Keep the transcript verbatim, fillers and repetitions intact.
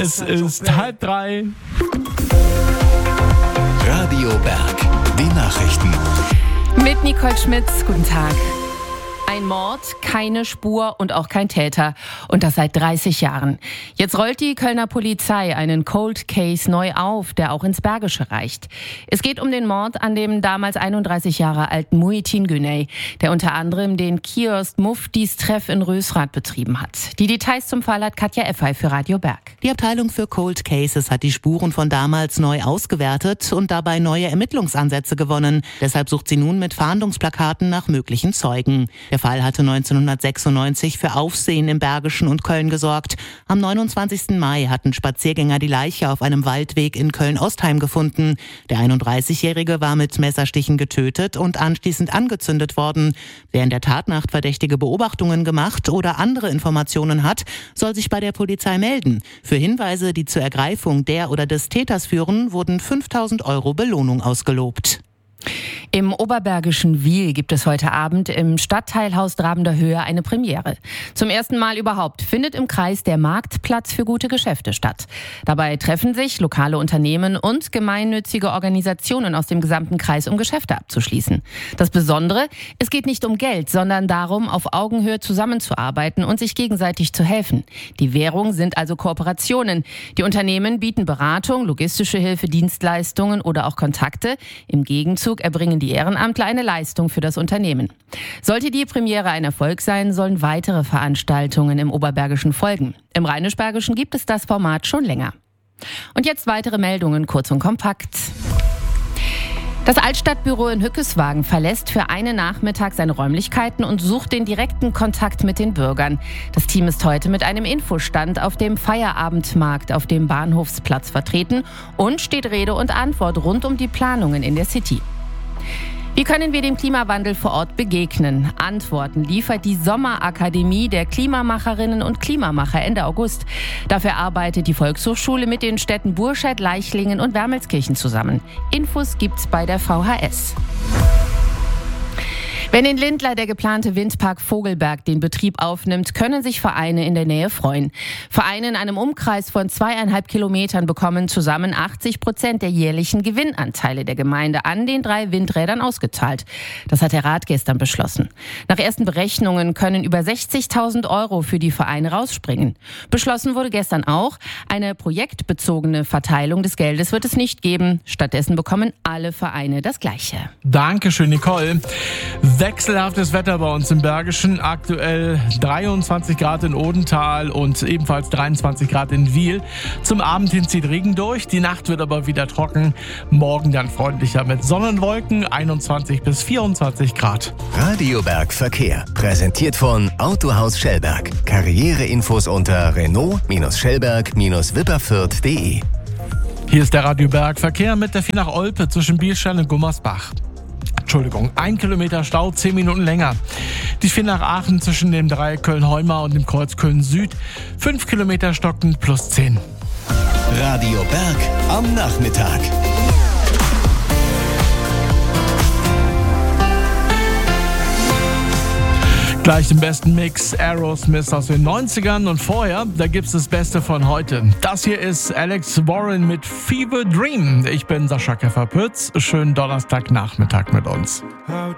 Es ist halb drei. Radio Berg, die Nachrichten. Mit Nicole Schmitz, guten Tag. Ein Mord, keine Spur und auch kein Täter. Und das seit dreißig Jahren. Jetzt rollt die Kölner Polizei einen Cold Case neu auf, der auch ins Bergische reicht. Es geht um den Mord an dem damals einunddreißig Jahre alten Muhittin Güney, der unter anderem den Kiosk Muftis Treff in Rösrath betrieben hat. Die Details zum Fall hat Katja Effay für Radio Berg. Die Abteilung für Cold Cases hat die Spuren von damals neu ausgewertet und dabei neue Ermittlungsansätze gewonnen. Deshalb sucht sie nun mit Fahndungsplakaten nach möglichen Zeugen. Der Fall hatte neunzehnhundertsechsundneunzig für Aufsehen im Bergischen und Köln gesorgt. Am neunundzwanzigsten Mai hatten Spaziergänger die Leiche auf einem Waldweg in Köln-Ostheim gefunden. Der einunddreißigjährige war mit Messerstichen getötet und anschließend angezündet worden. Wer in der Tatnacht verdächtige Beobachtungen gemacht oder andere Informationen hat, soll sich bei der Polizei melden. Für Hinweise, die zur Ergreifung der oder des Täters führen, wurden fünftausend Euro Belohnung ausgelobt. Im oberbergischen Wil gibt es heute Abend im Stadtteilhaus Drabender Höhe eine Premiere. Zum ersten Mal überhaupt findet im Kreis der Marktplatz für gute Geschäfte statt. Dabei treffen sich lokale Unternehmen und gemeinnützige Organisationen aus dem gesamten Kreis, um Geschäfte abzuschließen. Das Besondere, es geht nicht um Geld, sondern darum, auf Augenhöhe zusammenzuarbeiten und sich gegenseitig zu helfen. Die Währung sind also Kooperationen. Die Unternehmen bieten Beratung, logistische Hilfe, Dienstleistungen oder auch Kontakte. Im Gegenzug erbringen die Ehrenamtler eine Leistung für das Unternehmen. Sollte die Premiere ein Erfolg sein, sollen weitere Veranstaltungen im Oberbergischen folgen. Im Rheinisch-Bergischen gibt es das Format schon länger. Und jetzt weitere Meldungen, kurz und kompakt. Das Altstadtbüro in Hückeswagen verlässt für einen Nachmittag seine Räumlichkeiten und sucht den direkten Kontakt mit den Bürgern. Das Team ist heute mit einem Infostand auf dem Feierabendmarkt auf dem Bahnhofsplatz vertreten und steht Rede und Antwort rund um die Planungen in der City. Wie können wir dem Klimawandel vor Ort begegnen? Antworten liefert die Sommerakademie der Klimamacherinnen und Klimamacher Ende August. Dafür arbeitet die Volkshochschule mit den Städten Burscheid, Leichlingen und Wermelskirchen zusammen. Infos gibt's bei der V H S. Wenn in Lindlar der geplante Windpark Vogelberg den Betrieb aufnimmt, können sich Vereine in der Nähe freuen. Vereine in einem Umkreis von zweieinhalb Kilometern bekommen zusammen achtzig Prozent der jährlichen Gewinnanteile der Gemeinde an den drei Windrädern ausgezahlt. Das hat der Rat gestern beschlossen. Nach ersten Berechnungen können über sechzigtausend Euro für die Vereine rausspringen. Beschlossen wurde gestern auch, eine projektbezogene Verteilung des Geldes wird es nicht geben. Stattdessen bekommen alle Vereine das Gleiche. Dankeschön, Nicole. Wechselhaftes Wetter bei uns im Bergischen. Aktuell dreiundzwanzig Grad in Odenthal und ebenfalls dreiundzwanzig Grad in Wil. Zum Abend hin zieht Regen durch. Die Nacht wird aber wieder trocken. Morgen dann freundlicher mit Sonnenwolken. einundzwanzig bis vierundzwanzig Grad. Radio Berg Verkehr. Präsentiert von Autohaus Schellberg. Karriereinfos unter Renault-Schellberg-Wipperfürth punkt de. Hier ist der Radio Berg Verkehr mit der vier nach Olpe zwischen Bielstein und Gummersbach. Entschuldigung, ein Kilometer Stau, zehn Minuten länger. Die vier nach Aachen zwischen dem Dreieck Köln-Heumar und dem Kreuz Köln-Süd, fünf Kilometer stockend plus zehn. Radio Berg am Nachmittag. Gleich den besten Mix Aerosmith aus den neunzigern und vorher, da gibt's das Beste von heute. Das hier ist Alex Warren mit Fever Dream. Ich bin Sascha Käfer-Pütz. Schönen Donnerstagnachmittag mit uns.